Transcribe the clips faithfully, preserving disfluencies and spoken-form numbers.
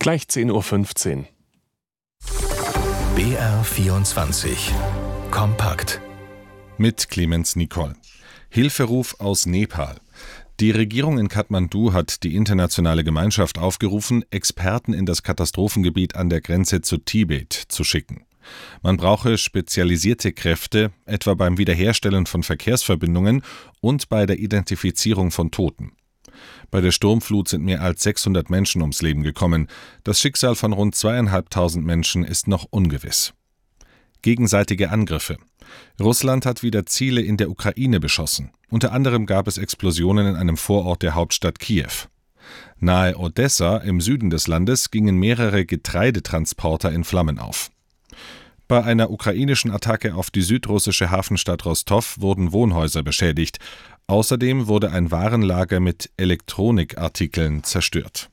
Gleich zehn Uhr fünfzehn. B R vierundzwanzig Kompakt mit Clemens Nicol. Hilferuf aus Nepal. Die Regierung in Kathmandu hat die internationale Gemeinschaft aufgerufen, Experten in das Katastrophengebiet an der Grenze zu Tibet zu schicken. Man brauche spezialisierte Kräfte, etwa beim Wiederherstellen von Verkehrsverbindungen und bei der Identifizierung von Toten. Bei der Sturmflut sind mehr als sechshundert Menschen ums Leben gekommen. Das Schicksal von rund zweitausendfünfhundert Menschen ist noch ungewiss. Gegenseitige Angriffe. Russland hat wieder Ziele in der Ukraine beschossen. Unter anderem gab es Explosionen in einem Vorort der Hauptstadt Kiew. Nahe Odessa im Süden des Landes gingen mehrere Getreidetransporter in Flammen auf. Bei einer ukrainischen Attacke auf die südrussische Hafenstadt Rostow wurden Wohnhäuser beschädigt. Außerdem wurde ein Warenlager mit Elektronikartikeln zerstört.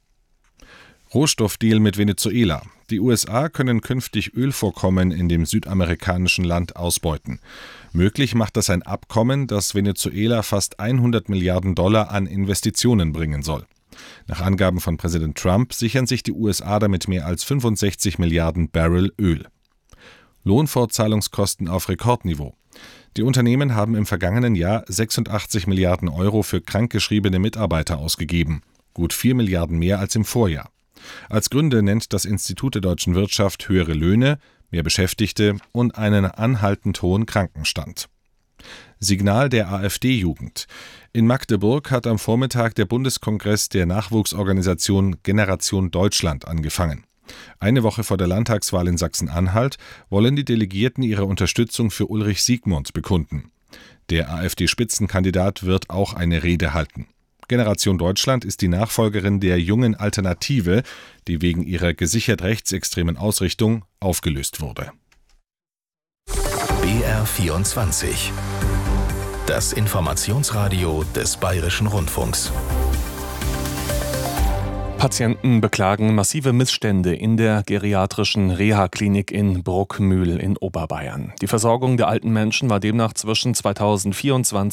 Rohstoffdeal mit Venezuela. Die U S A können künftig Ölvorkommen in dem südamerikanischen Land ausbeuten. Möglich macht das ein Abkommen, das Venezuela fast hundert Milliarden Dollar an Investitionen bringen soll. Nach Angaben von Präsident Trump sichern sich die U S A damit mehr als fünfundsechzig Milliarden Barrel Öl. Lohnfortzahlungskosten auf Rekordniveau. Die Unternehmen haben im vergangenen Jahr sechsundachtzig Milliarden Euro für krankgeschriebene Mitarbeiter ausgegeben. Gut vier Milliarden mehr als im Vorjahr. Als Gründe nennt das Institut der deutschen Wirtschaft höhere Löhne, mehr Beschäftigte und einen anhaltend hohen Krankenstand. Signal der AfD-Jugend. In Magdeburg hat am Vormittag der Bundeskongress der Nachwuchsorganisation Generation Deutschland angefangen. Eine Woche vor der Landtagswahl in Sachsen-Anhalt wollen die Delegierten ihre Unterstützung für Ulrich Siegmund bekunden. Der AfD-Spitzenkandidat wird auch eine Rede halten. Generation Deutschland ist die Nachfolgerin der Jungen Alternative, die wegen ihrer gesichert rechtsextremen Ausrichtung aufgelöst wurde. B R vierundzwanzig. Das Informationsradio des Bayerischen Rundfunks. Patienten beklagen massive Missstände in der geriatrischen Reha-Klinik in Bruckmühl in Oberbayern. Die Versorgung der alten Menschen war demnach zwischen zweitausendvierundzwanzig